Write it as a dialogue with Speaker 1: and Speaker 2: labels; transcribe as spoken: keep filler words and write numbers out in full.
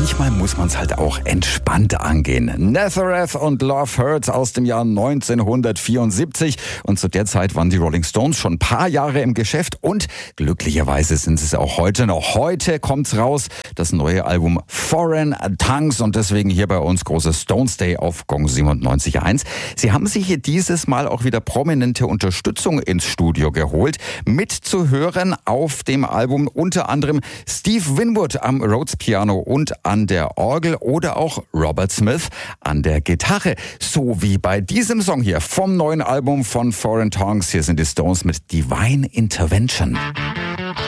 Speaker 1: manchmal muss man es halt auch entspannt angehen. Nazareth und Love Hurts aus dem Jahr neunzehnhundertvierundsiebzig. Und zu der Zeit waren die Rolling Stones schon ein paar Jahre im Geschäft und glücklicherweise sind sie es auch heute noch. Heute kommt's raus, das neue Album Foreign Tongues, und deswegen hier bei uns großes Stones Day auf Gong siebenundneunzig Komma eins. Sie haben sich hier dieses Mal auch wieder prominente Unterstützung ins Studio geholt. Mitzuhören auf dem Album unter anderem Steve Winwood am Rhodes Piano und an der Orgel oder auch Robert Smith an der Gitarre. So wie bei diesem Song hier vom neuen Album von Foreign Tongues. Hier sind die Stones mit Divine Intervention.